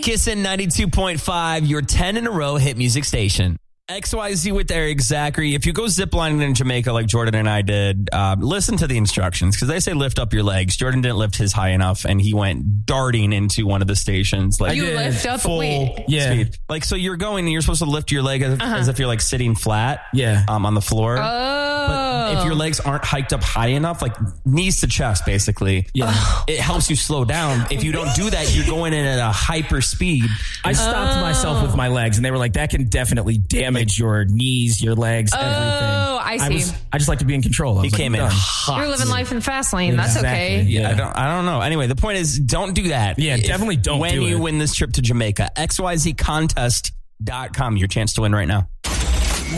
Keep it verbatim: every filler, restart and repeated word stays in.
Kissin' ninety-two point five, your ten in a row hit music station. X Y Z with Eric Zachary. If you go ziplining in Jamaica like Jordan and I did, uh, listen to the instructions because they say lift up your legs. Jordan didn't lift his high enough and he went darting into one of the stations. Like you lift up? Full Wait. Yeah. speed. Like, so you're going and you're supposed to lift your leg as, Uh-huh. as if you're like sitting flat Yeah. um, on the floor. Oh. But if your legs aren't hiked up high enough, like knees to chest, basically, Yeah. it helps you slow down. If you don't do that, you're going in at a hyper speed. I stopped Oh. myself with my legs, and they were like, that can definitely damage your knees, your legs, everything. Oh, I see. was, I just like to be in control. I You was like, came in done. hot. You're living life in the fast lane. That's okay. Exactly. Yeah, Yeah. I don't. I don't know. Anyway, the point is, don't do that. Yeah, If- definitely don't When do you it. win this trip to Jamaica, X Y Z contest dot com. Your chance to win right now.